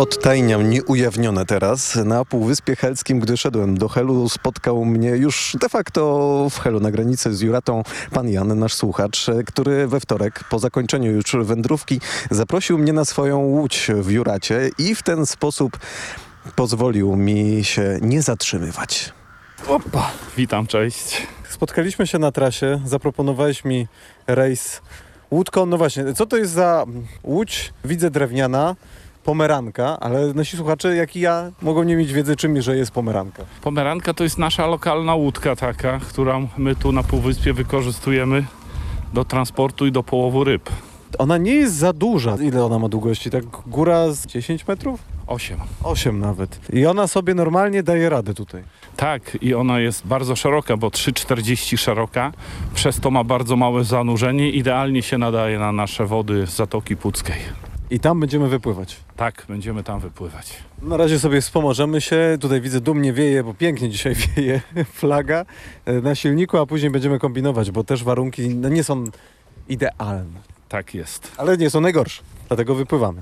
Odtajniam nieujawnione teraz. Na Półwyspie Helskim, gdy szedłem do Helu, spotkał mnie już de facto w Helu na granicy z Juratą pan Jan, nasz słuchacz, który we wtorek po zakończeniu już wędrówki zaprosił mnie na swoją łódź w Juracie i w ten sposób pozwolił mi się nie zatrzymywać. Opa! Witam, cześć. Spotkaliśmy się na trasie, zaproponowałeś mi rejs łódką. No właśnie, co to jest za łódź? Widzę drewniana, pomeranka, ale nasi słuchacze, jak i ja, mogą nie mieć wiedzy, czym że jest pomeranka. Pomeranka to jest nasza lokalna łódka taka, którą my tu na Półwyspie wykorzystujemy do transportu i do połowu ryb. Ona nie jest za duża. Ile ona ma długości? Tak góra z 10 metrów? 8. 8 nawet. I ona sobie normalnie daje radę tutaj. Tak, i ona jest bardzo szeroka, bo 3,40 szeroka, przez to ma bardzo małe zanurzenie, idealnie się nadaje na nasze wody z Zatoki Puckiej. I tam będziemy wypływać. Tak, będziemy tam wypływać. Na razie sobie wspomożemy się. Tutaj widzę, dumnie wieje, bo pięknie dzisiaj wieje flaga na silniku, a później będziemy kombinować, bo też warunki nie są idealne. Tak jest. Ale nie są najgorsze, dlatego wypływamy.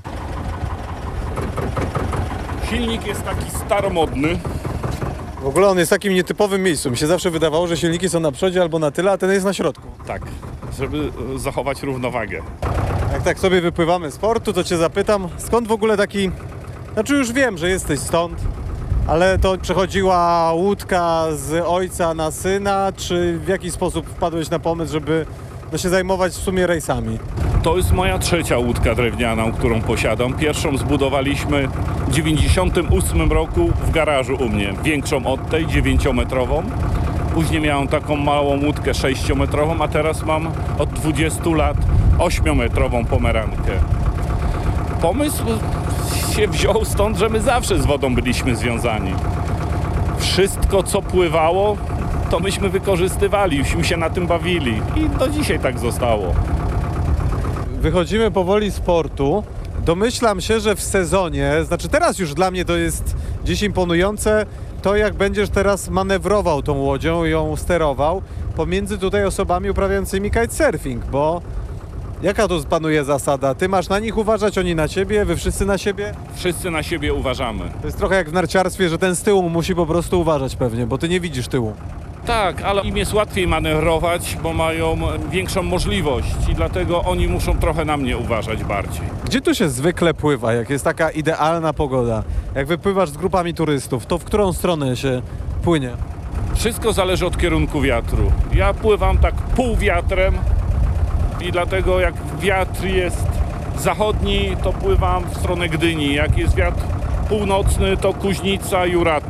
Silnik jest taki staromodny. W ogóle on jest w takim nietypowym miejscu. Mi się zawsze wydawało, że silniki są na przodzie albo na tyle, a ten jest na środku. Tak, żeby zachować równowagę. Jak tak sobie wypływamy z portu, to cię zapytam, skąd w ogóle taki... Znaczy już wiem, że jesteś stąd, ale to przechodziła łódka z ojca na syna, czy w jaki sposób wpadłeś na pomysł, żeby się zajmować w sumie rejsami? To jest moja trzecia łódka drewniana, którą posiadam. Pierwszą zbudowaliśmy w 1998 roku w garażu u mnie. Większą od tej, 9-metrową. Później miałem taką małą łódkę 6-metrową, a teraz mam od 20 lat 8-metrową pomerankę. Pomysł się wziął stąd, że my zawsze z wodą byliśmy związani. Wszystko, co pływało, to myśmy wykorzystywali, jużśmy się na tym bawili i do dzisiaj tak zostało. Wychodzimy powoli z portu. Domyślam się, że w sezonie, znaczy teraz już dla mnie to jest gdzieś imponujące, to jak będziesz teraz manewrował tą łodzią, ją sterował pomiędzy tutaj osobami uprawiającymi kitesurfing, bo jaka tu panuje zasada? Ty masz na nich uważać, oni na ciebie, wy wszyscy na siebie? Wszyscy na siebie uważamy. To jest trochę jak w narciarstwie, że ten z tyłu musi po prostu uważać pewnie, bo ty nie widzisz tyłu. Tak, ale im jest łatwiej manewrować, bo mają większą możliwość i dlatego oni muszą trochę na mnie uważać bardziej. Gdzie tu się zwykle pływa, jak jest taka idealna pogoda? Jak wypływasz z grupami turystów, to w którą stronę się płynie? Wszystko zależy od kierunku wiatru. Ja pływam tak pół wiatrem i dlatego jak wiatr jest zachodni, to pływam w stronę Gdyni. Jak jest wiatr północny, to Kuźnica, Jurata.